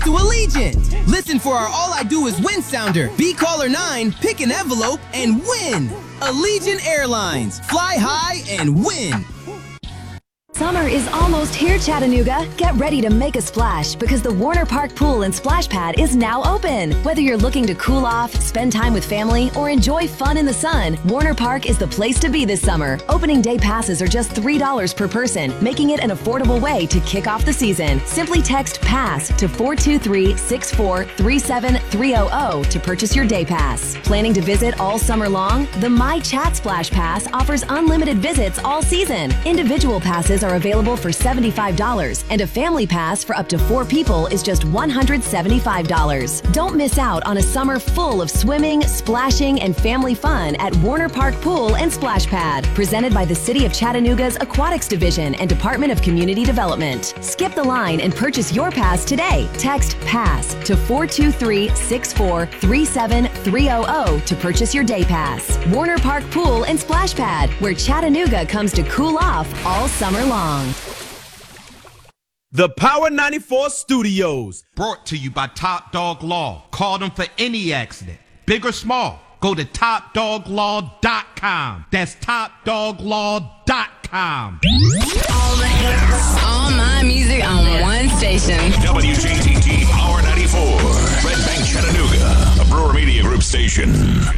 to Allegiant. Listen for our All I Do Is Win sounder. Be caller 9, pick an envelope, and win. Allegiant Airlines. Fly high and win. Summer is almost here, Chattanooga. Get ready to make a splash because the Warner Park Pool and Splash Pad is now open. Whether you're looking to cool off, spend time with family, or enjoy fun in the sun, Warner Park is the place to be this summer. Opening day passes are just $3 per person, making it an affordable way to kick off the season. Simply text PASS to 423-6437300 to purchase your day pass. Planning to visit all summer long? The My Chat Splash Pass offers unlimited visits all season. Individual passes are available for $75, and a family pass for up to 4 people is just $175. Don't miss out on a summer full of swimming, splashing, and family fun at Warner Park Pool and Splash Pad, presented by the City of Chattanooga's Aquatics Division and Department of Community Development. Skip the line and purchase your pass today. Text PASS to 423-6437300 to purchase your day pass. Warner Park Pool and Splash Pad, where Chattanooga comes to cool off all summer long. The Power 94 Studios. Brought to you by Top Dog Law. Call them for any accident, big or small. Go to TopDogLaw.com. That's TopDogLaw.com. All the hits, all my music on one station. WJTT Power 94. Red Bank, Chattanooga. A Brewer Media Group station.